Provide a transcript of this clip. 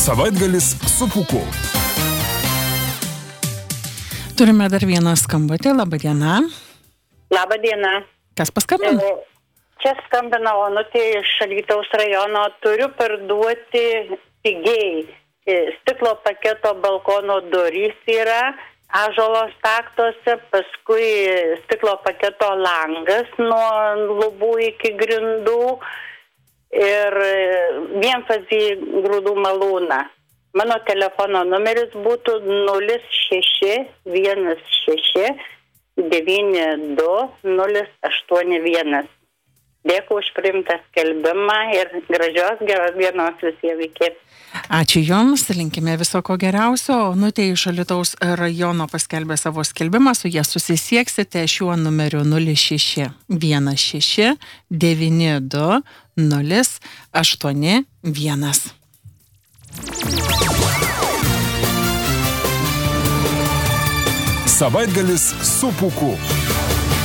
Savaitgalis su Pūku. Turime dar vieną skambutį. Labą dieną. Labą dieną. Kas paskambino? Čia skambina Onutė iš Alytaus rajono. Turiu parduoti pigiai. Stiklo paketo balkono durys yra ąžuolo staktuose, paskui stiklo paketo langas nuo lubų iki grindų ir vienfazį grūdų malūną. Mano telefono numeris būtų 0616920881. Dėkui už priimtą skelbimą ir geros dienos visiems iki. Ačiū Jums, linkime viso ko geriausio. Onutė iš Alytaus rajono paskelbė savo skelbimą, su jie susisieksite šiuo numeriu 0616920881. Savaitgalis su Pūku.